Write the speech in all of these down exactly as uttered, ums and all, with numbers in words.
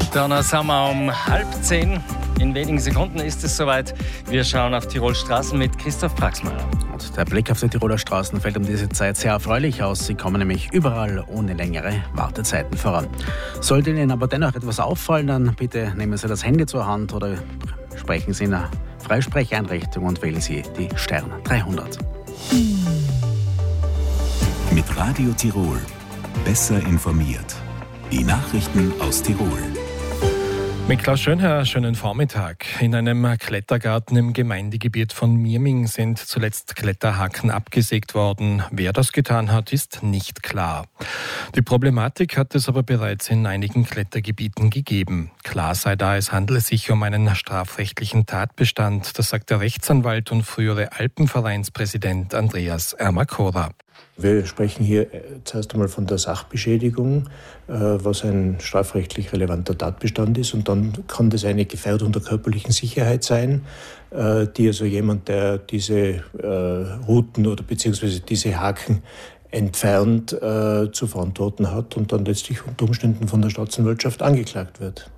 Dann sind wir um halb zehn. In wenigen Sekunden ist es soweit. Wir schauen auf Tirol Straßen mit Christoph Praxmeier. Und der Blick auf die Tiroler Straßen fällt um diese Zeit sehr erfreulich aus. Sie kommen nämlich überall ohne längere Wartezeiten voran. Sollte Ihnen aber dennoch etwas auffallen, dann bitte nehmen Sie das Handy zur Hand oder sprechen Sie in einer Freisprecheinrichtung und wählen Sie die Stern dreihundert. Mit Radio Tirol. Besser informiert. Die Nachrichten aus Tirol. Mit Klaus Schönherr, schönen Vormittag. In einem Klettergarten im Gemeindegebiet von Mirming sind zuletzt Kletterhaken abgesägt worden. Wer das getan hat, ist nicht klar. Die Problematik hat es aber bereits in einigen Klettergebieten gegeben. Klar sei da, es handele sich um einen strafrechtlichen Tatbestand. Das sagt der Rechtsanwalt und frühere Alpenvereinspräsident Andreas Ermakora. Wir sprechen hier zuerst einmal von der Sachbeschädigung, was ein strafrechtlich relevanter Tatbestand ist. Und dann kann das eine Gefährdung der körperlichen Sicherheit sein, die also jemand, der diese Routen oder beziehungsweise diese Haken entfernt, zu verantworten hat und dann letztlich unter Umständen von der Staatsanwaltschaft angeklagt wird.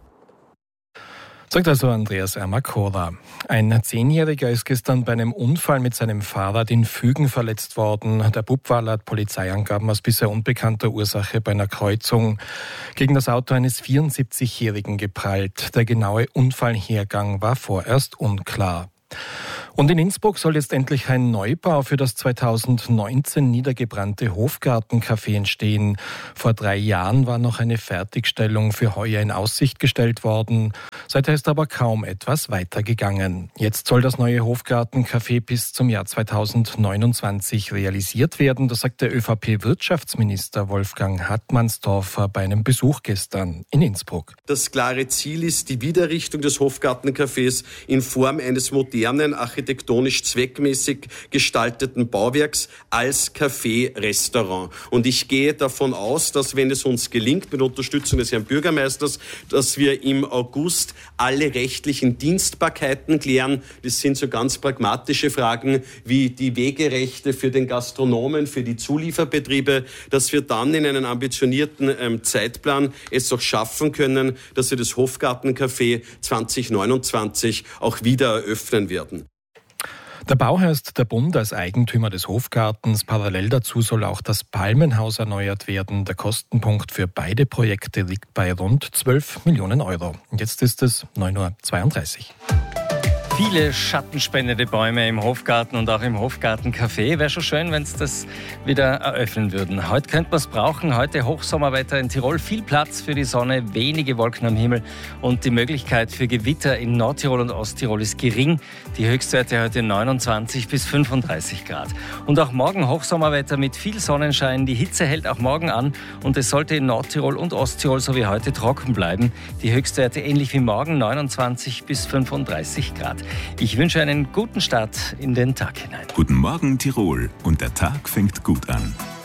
Sagt also Andreas Ermakora. Ein Zehnjähriger ist gestern bei einem Unfall mit seinem Fahrrad in Fügen verletzt worden. Der Bub war laut Polizeiangaben aus bisher unbekannter Ursache bei einer Kreuzung gegen das Auto eines vierundsiebzigjährigen geprallt. Der genaue Unfallhergang war vorerst unklar. Und in Innsbruck soll jetzt endlich ein Neubau für das zweitausendneunzehn niedergebrannte Hofgartencafé entstehen. Vor drei Jahren war noch eine Fertigstellung für heuer in Aussicht gestellt worden. Seither ist aber kaum etwas weitergegangen. Jetzt soll das neue Hofgartencafé bis zum Jahr zweitausendneunundzwanzig realisiert werden. Das sagt der ÖVP-Wirtschaftsminister Wolfgang Hartmannsdorfer bei einem Besuch gestern in Innsbruck. Das klare Ziel ist die Wiederrichtung des Hofgartencafés in Form eines modernen, architektonisch zweckmäßig gestalteten Bauwerks als Café-Restaurant. Und ich gehe davon aus, dass, wenn es uns gelingt, mit Unterstützung des Herrn Bürgermeisters, dass wir im August alle rechtlichen Dienstbarkeiten klären. Das sind so ganz pragmatische Fragen wie die Wegerechte für den Gastronomen, für die Zulieferbetriebe, dass wir dann in einem ambitionierten ähm, Zeitplan es auch schaffen können, dass wir das Hofgartencafé zweitausendneunundzwanzig auch wieder eröffnen werden. Der Bauherr ist der Bund als Eigentümer des Hofgartens. Parallel dazu soll auch das Palmenhaus erneuert werden. Der Kostenpunkt für beide Projekte liegt bei rund zwölf Millionen Euro. Und jetzt ist es neun Uhr zweiunddreißig. Viele schattenspendende Bäume im Hofgarten und auch im Hofgartencafé. Wäre schon schön, wenn es das wieder eröffnen würden. Heute könnte man es brauchen. Heute Hochsommerwetter in Tirol. Viel Platz für die Sonne, wenige Wolken am Himmel und die Möglichkeit für Gewitter in Nordtirol und Osttirol ist gering. Die Höchstwerte heute neunundzwanzig bis fünfunddreißig Grad. Und auch morgen Hochsommerwetter mit viel Sonnenschein. Die Hitze hält auch morgen an und es sollte in Nordtirol und Osttirol so wie heute trocken bleiben. Die Höchstwerte ähnlich wie morgen neunundzwanzig bis fünfunddreißig Grad. Ich wünsche einen guten Start in den Tag hinein. Guten Morgen Tirol und der Tag fängt gut an.